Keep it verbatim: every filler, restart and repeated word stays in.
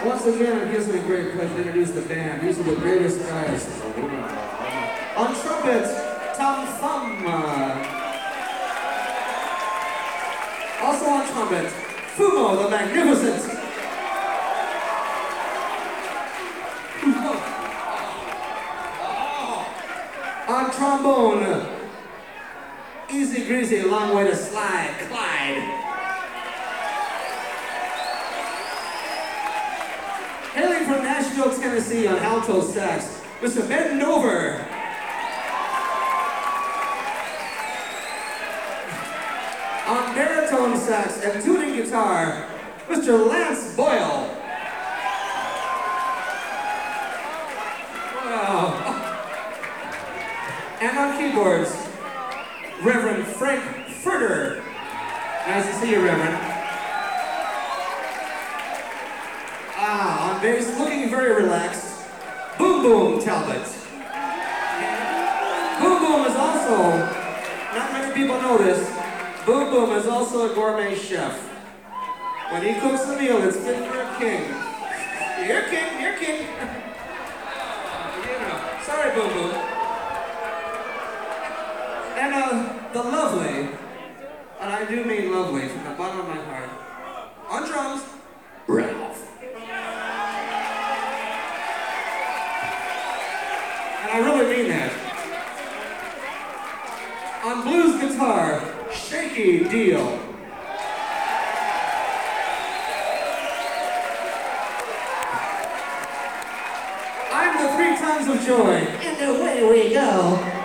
Once again, it gives me great pleasure to introduce the band. These are the greatest guys. On trumpet, Tom Thumb. Also on trumpet, Fumo the Magnificent. On trombone, Easy Greasy, long way to slide, Clyde. Hailing from Nashville, Tennessee on alto sax, Mister Ben Dover. On baritone sax and tuning guitar, Mister Lance Boyle. Wow. And on keyboards, Reverend Frank Furter. Nice to see you, Reverend. Ah, on bass, looking very relaxed, Boom Boom Talbot. Boom Boom is also, not many people know this, Boom Boom is also a gourmet chef. When he cooks a meal, it's fit for a king. You're king, you're king. You know, sorry, Boom Boom. And uh, the lovely, and I do mean lovely from the bottom of my heart, on drums, Ralph. And I really mean that. On blues guitar, Shaky Deal. I'm the three tons of joy, and away we go.